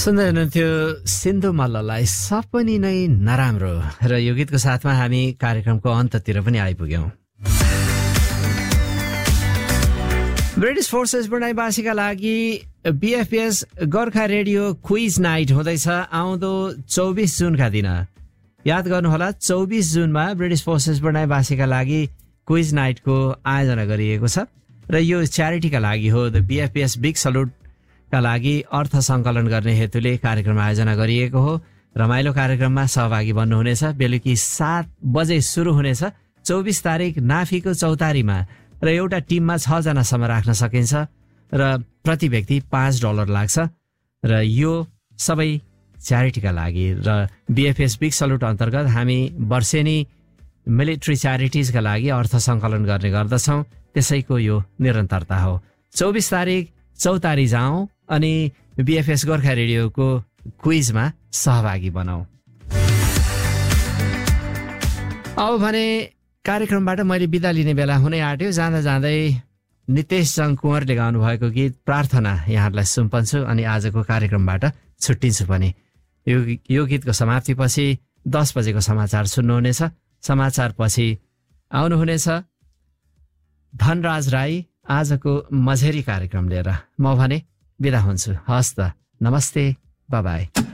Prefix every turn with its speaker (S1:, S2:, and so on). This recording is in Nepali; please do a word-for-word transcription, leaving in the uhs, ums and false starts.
S1: सुन्दै हुनुहुन्थ्यो सिन्धु मल्ललाई सपनी नै नराम्रो र यो गीतको साथमा हामी कार्यक्रमको अन्ततिर पनि आइपुग्यौं। ब्रिटिस फोर्सेस ब्रुनाईवासीका लागि बीएफपीएस गोर्खा रेडियो क्विज नाइट हुँदैछ आउँदो चौबिस जुनका दिन। याद गर्नुहोला चौबिस जुनमा ब्रिटिस फोर्सेस ब्रुनाईवासीका लागि क्विज नाइटको आयोजना गरिएको छ र यो च्यारिटीका लागि हो। द बीएफपीएस बिग सल्युट का लागि अर्थ संकलन गर्ने हेतुले कार्यक्रम आयोजना गरिएको हो। रमाइलो कार्यक्रममा सहभागी बन्नुहुनेछ। बेलुकी सात बजे सुरु हुनेछ। चौबिस तारिक नाफीको चौतारीमा र एउटा टिममा छ जनासम्म राख्न सकिन्छ र प्रति व्यक्ति पाँच डलर लाग्छ र यो सबै च्यारिटीका लागि र बीएफएस बिग सल्युट अन्तर्गत हामी वर्षेनी मिलिट्री च्यारिटिजका लागि अर्थ संकलन गर्ने गर्दछौँ। त्यसैको यो निरन्तरता हो। चौबिस तारिक चौतारी जाउँ अनि बीएफएस गोर्खा रेडियोको क्विजमा सहभागी बनाऊ। अब भने कार्यक्रमबाट मैले बिदा लिने बेला हुनै आँट्यो। जाँदा जाँदै नितेश जङ कुँवरले गाउनु भएको गीत प्रार्थना यहाँहरूलाई सुम्पन्छु अनि आजको कार्यक्रमबाट छुट्टिन्छु पनि। यो यो गीतको समाप्तिपछि दस बजेको समाचार सुन्नुहुनेछ। समाचार पछि आउनुहुनेछ धनराज राई आजको मझेरी कार्यक्रम लिएर। म भने बिदा हुन्छु। हस् त, नमस्ते, बाई बाई।